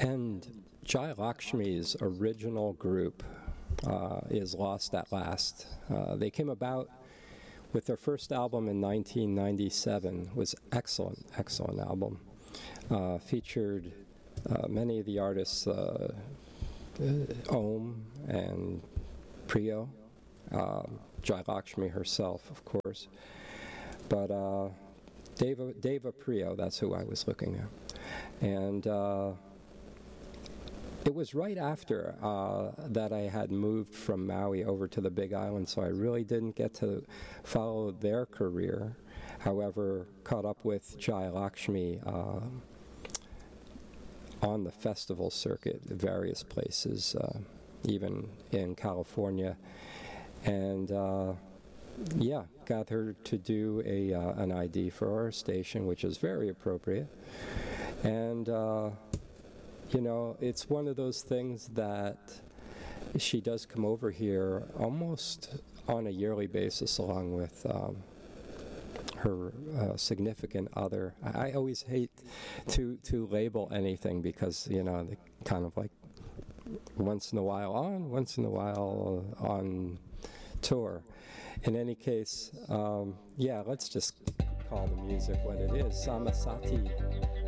And Jai Lakshmi's original group is Lost at Last. They came about with their first album in 1997. It was excellent album. Featured many of the artists, Om and Priyo, Jai Lakshmi herself, of course. But Deva Priyo, that's who I was looking at. And it was right after that I had moved from Maui over to the Big Island, so I really didn't get to follow their career. However, caught up with Jai Lakshmi on the festival circuit at various places, even in California. And got her to do an ID for our station, which is very appropriate. And it's one of those things that she does come over here almost on a yearly basis along with her significant other. I always hate to label anything because, they kind of like once in a while on, once in a while on tour. In any case, let's just call the music what it is. Samasati.